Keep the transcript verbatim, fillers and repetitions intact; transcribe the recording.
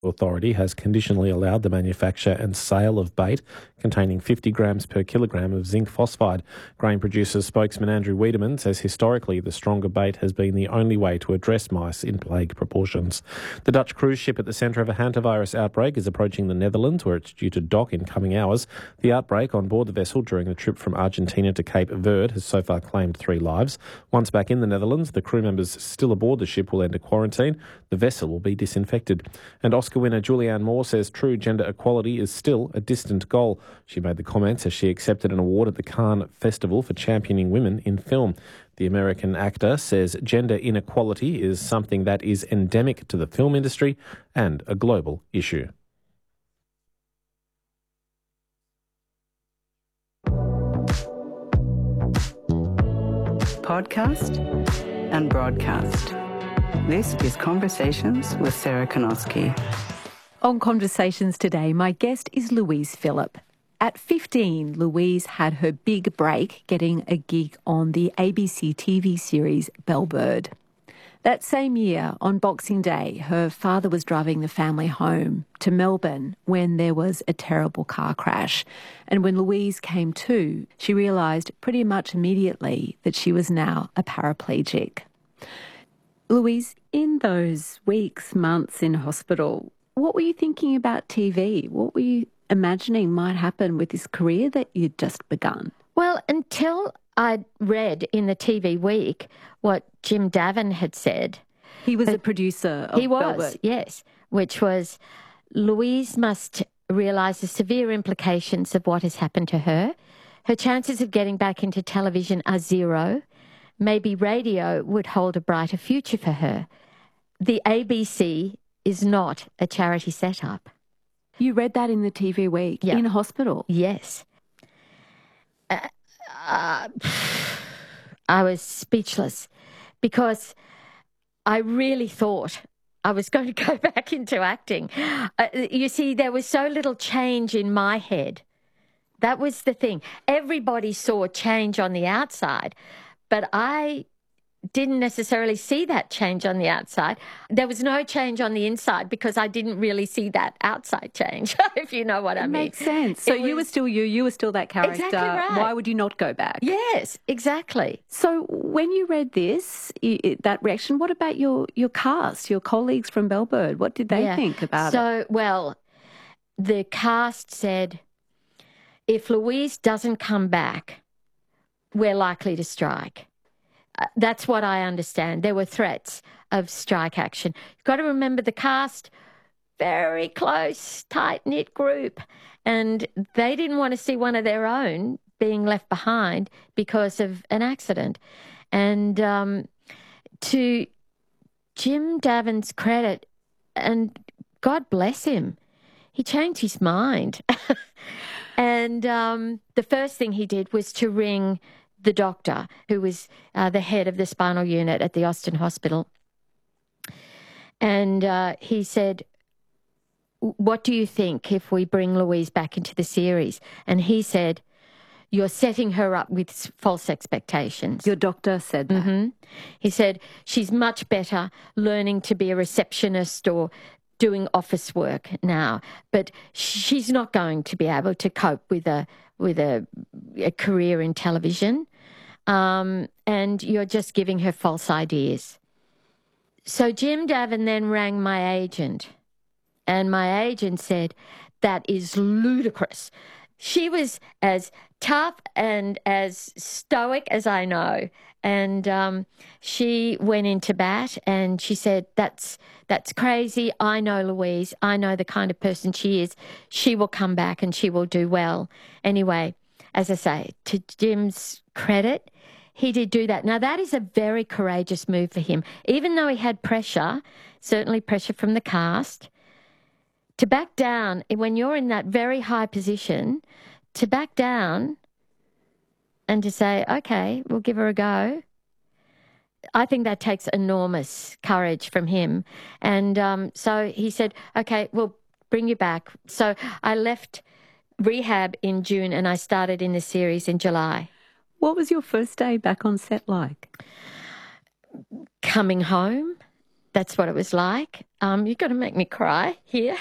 Authority has conditionally allowed the manufacture and sale of bait containing fifty grams per kilogram of zinc phosphide. Grain producers spokesman Andrew Wiedemann says historically the stronger bait has been the only way to address mice in plague proportions. The Dutch cruise ship at the centre of a hantavirus outbreak is approaching the Netherlands, where it's due to dock in coming hours. The outbreak on board the vessel during the trip from Argentina to Cape Verde has so far claimed three lives. Once back in the Netherlands, the crew members still aboard the ship will enter quarantine. The vessel will be disinfected. And Oscar winner Julianne Moore says true gender equality is still a distant goal. She made the comments as she accepted an award at the Cannes Festival for championing women in film. The American actor says gender inequality is something that is endemic to the film industry and a global issue. Podcast and broadcast. This is Conversations with Sarah Konoski. On Conversations today, my guest is Louise Phillip. At fifteen, Louise had her big break getting a gig on the A B C T V series Bellbird. That same year, on Boxing Day, her father was driving the family home to Melbourne when there was a terrible car crash. And when Louise came to, she realised pretty much immediately that she was now a paraplegic. Louise, in those weeks, months in hospital, what were you thinking about T V? What were you imagining might happen with this career that you'd just begun? Well, until I'd read in the T V Week what Jim Davin had said. He was a producer of He was, Bellbird. yes, which was Louise must realise the severe implications of what has happened to her. Her chances of getting back into television are zero. Maybe radio would hold a brighter future for her. The A B C is not a charity setup. You read that in the T V Week, Yeah. in hospital? Yes. Uh, uh, I was speechless because I really thought I was going to go back into acting. Uh, you see, there was so little change in my head. That was the thing. Everybody saw change on the outside, but I didn't necessarily see that change on the outside. There was no change on the inside because I didn't really see that outside change, if you know what I It mean. makes sense. So It you was- were still you, you were still that character. Exactly right. Why would you not go back? Yes, exactly. So when you read this, i i that reaction, what about your, your cast, your colleagues from Bellbird? What did they Yeah. think about so, it? So, well, the cast said, if Louise doesn't come back, we're likely to strike. Uh, that's what I understand. There were threats of strike action. You've got to remember the cast, very close, tight-knit group, and they didn't want to see one of their own being left behind because of an accident. And um, to Jim Davin's credit, and God bless him, he changed his mind. And um, the first thing he did was to ring the doctor, who was uh, the head of the spinal unit at the Austin Hospital. And uh, he said, what do you think if we bring Louise back into the series? And he said, you're setting her up with false expectations. Your doctor said that. Mm-hmm. He said, she's much better learning to be a receptionist or doing office work now, but she's not going to be able to cope with a with a, a career in television, um, and you're just giving her false ideas. So Jim Davin then rang my agent, and my agent said, that is ludicrous. She was as tough and as stoic as I know. And um, she went into bat and she said, that's that's crazy. I know Louise. I know the kind of person she is. She will come back and she will do well. Anyway, as I say, to Jim's credit, he did do that. Now, that is a very courageous move for him. Even though he had pressure, certainly pressure from the cast, to back down, when you're in that very high position, to back down and to say, okay, we'll give her a go, I think that takes enormous courage from him. And um, so he said, okay, we'll bring you back. So I left rehab in June and I started in the series in July. What was your first day back on set like? Coming home that's what it was like. Um, you've got to make me cry here.